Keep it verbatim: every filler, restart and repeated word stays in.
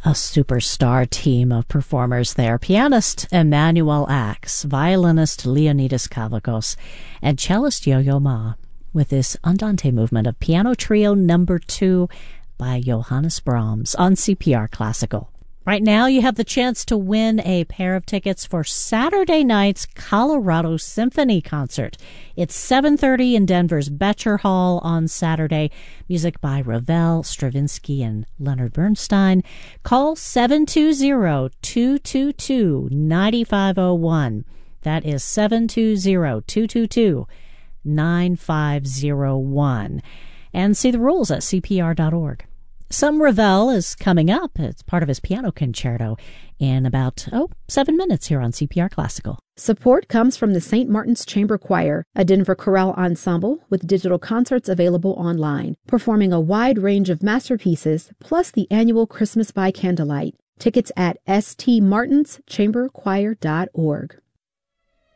A superstar team of performers there. Pianist Emmanuel Axe, violinist Leonidas Kavakos, and cellist Yo-Yo Ma with this Andante movement of Piano Trio Number Two by Johannes Brahms on C P R Classical. Right now, you have the chance to win a pair of tickets for Saturday night's Colorado Symphony concert. It's seven thirty in Denver's Becher Hall on Saturday. Music by Ravel, Stravinsky, and Leonard Bernstein. Call seven two zero, two two two, nine five zero one. That is seven two zero, two two two, nine five zero one. And see the rules at C P R dot org. Some Ravel is coming up. It's part of his piano concerto in about, oh, seven minutes here on C P R Classical. Support comes from the Saint Martin's Chamber Choir, a Denver chorale ensemble with digital concerts available online, performing a wide range of masterpieces, plus the annual Christmas by Candlelight. Tickets at s t martins chamber choir dot org.